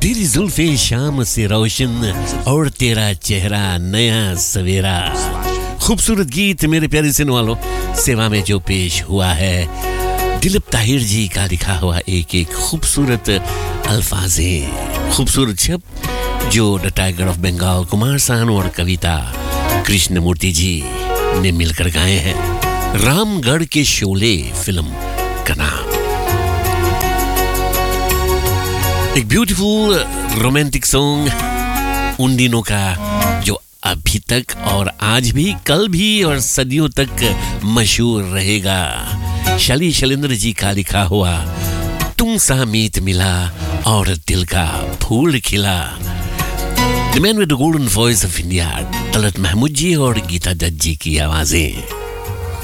तेरी जुल्फे शाम से रोशन और तेरा चेहरा नया सवेरा। खूबसूरत गीत मेरे प्यारे सुनने वालों, सेवा में जो पेश हुआ है दिलीप ताहिर जी का लिखा हुआ एक एक खूबसूरत अल्फाजे, खूबसूरत शब्द जो द टाइगर ऑफ बंगाल कुमार सानू और कविता कृष्णमूर्ति जी ने मिलकर गाए हैं। रामगढ़ के शोले फिल्म का नाम। एक ब्यूटीफुल रोमांटिक सॉन्ग उन दिनों का जो अभी तक और आज भी, कल भी और सदियों तक मशहूर रहेगा। शली शैलेंद्र जी का लिखा हुआ तुम सा मीत मिला और दिल का फूल खिला। द मैन विद द golden voice of India, Talat Mahmood जी और गीता दत्त जी की आवाजें।